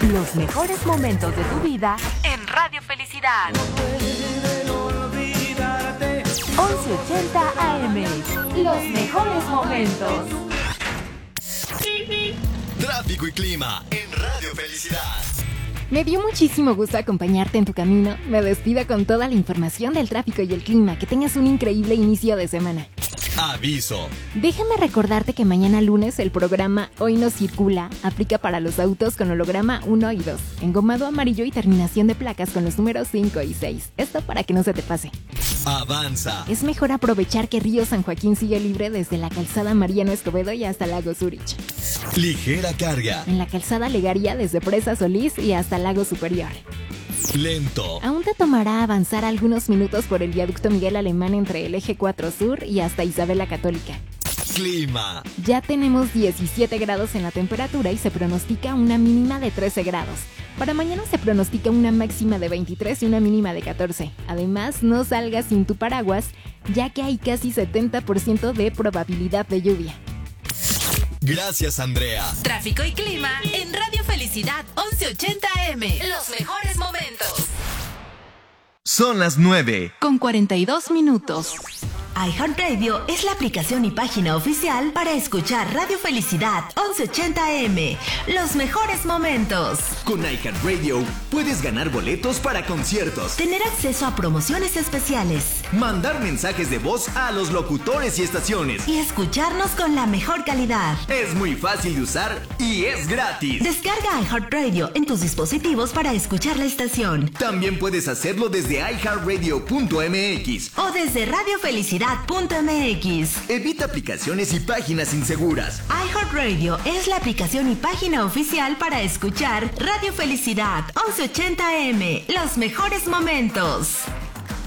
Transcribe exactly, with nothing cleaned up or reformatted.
Los mejores momentos de tu vida en Radio Felicidad. once ochenta A M. Los mejores momentos. Tráfico y clima en Radio Felicidad. Me dio muchísimo gusto acompañarte en tu camino. Me despido con toda la información del tráfico y el clima. Que tengas un increíble inicio de semana. Aviso. Déjame recordarte que mañana lunes el programa Hoy No Circula aplica para los autos con holograma uno y dos, engomado amarillo y terminación de placas con los números cinco y seis. Esto para que no se te pase. Avanza. Es mejor aprovechar que Río San Joaquín sigue libre desde la calzada Mariano Escobedo y hasta Lago Zurich. Ligera carga. En la calzada Legaría desde Presa Solís y hasta Lago Superior. Lento. Aún te tomará avanzar algunos minutos por el viaducto Miguel Alemán entre el eje cuatro Sur y hasta Isabel la Católica. Clima. Ya tenemos diecisiete grados en la temperatura y se pronostica una mínima de trece grados. Para mañana se pronostica una máxima de veintitrés y una mínima de catorce. Además, no salgas sin tu paraguas, ya que hay casi setenta por ciento de probabilidad de lluvia. Gracias, Andrea. Tráfico y clima en Radio Felicidad once ochenta A M. Los mejores momentos. Son las nueve. Con cuarenta y dos minutos. iHeartRadio es la aplicación y página oficial para escuchar Radio Felicidad once ochenta A M. Los mejores momentos. Con iHeartRadio puedes ganar boletos para conciertos, Tener acceso a promociones especiales mandar mensajes de voz a los locutores y estaciones. y escucharnos con la mejor calidad. Es muy fácil de usar y es gratis. Descarga iHeartRadio en tus dispositivos para escuchar la estación También puedes hacerlo desde i heart radio punto m x. o desde radio felicidad punto m x. Evita aplicaciones y páginas inseguras. iHeartRadio es la aplicación y página oficial para escuchar Radio Felicidad once ochenta A M. Los mejores momentos.